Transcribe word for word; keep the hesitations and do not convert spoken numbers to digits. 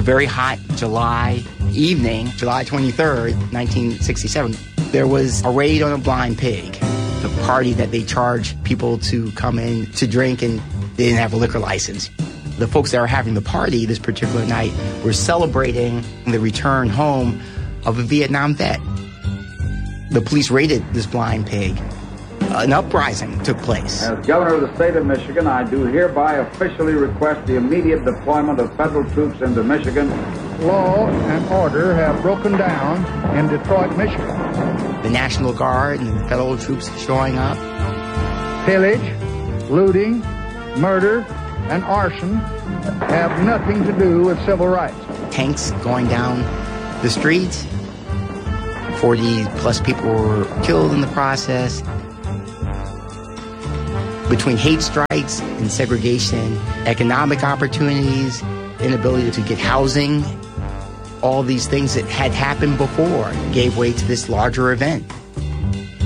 very hot July evening, July twenty-third, nineteen sixty-seven, there was a raid on a Blind Pig, the party that they charge people to come in to drink, and they didn't have a liquor license. The folks that were having the party this particular night were celebrating the return home of a Vietnam vet. The police raided this Blind Pig. An uprising took place. As Governor of the state of Michigan, I do hereby officially request the immediate deployment of federal troops into Michigan. Law and order have broken down in Detroit, Michigan. The National Guard and the federal troops showing up. Pillage, looting, murder, and arson have nothing to do with civil rights. Tanks going down the streets. forty plus people were killed in the process. Between hate strikes and segregation, economic opportunities, inability to get housing, all these things that had happened before gave way to this larger event.